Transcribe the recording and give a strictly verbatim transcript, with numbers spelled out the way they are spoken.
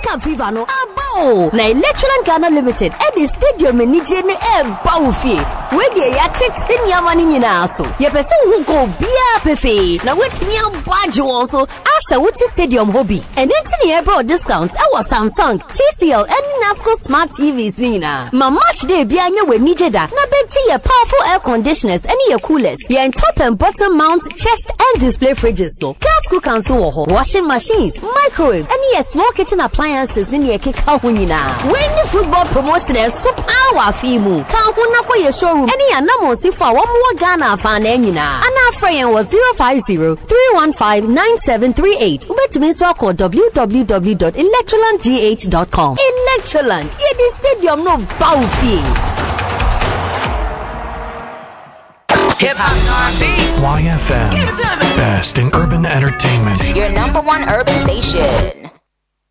African fever no abo na Electroland Ghana Limited at the stadium ni je ne e ba wo fie we de ya tete nyama ni nyina so ye pese wo go bia pefe na wetimi abwaje won so asa wo ti stadium hobby and enti ne bro discount e was Samsung T C L and Nasco smart T Vs ni na ma match day bia anya we ni je da na bechi ye powerful air conditioners and ye coolers ye top and bottom mount chest and display fridges no gas cooker so ho washing machines microwaves and ye small kitchen appliances ni ye keka ho nyina when the football promotion is so power fimu ka ho na kwa ye showroom any anamo sifo a wo mo Ghana fa na nyina ana afrayen was zero five zero three one five nine seven three eight ubetumi so call w w w dot electroland g h dot com. Electroland ye the stadium no bow fee. Hip hop R and B. Y F M, best in urban entertainment. Your number one urban station.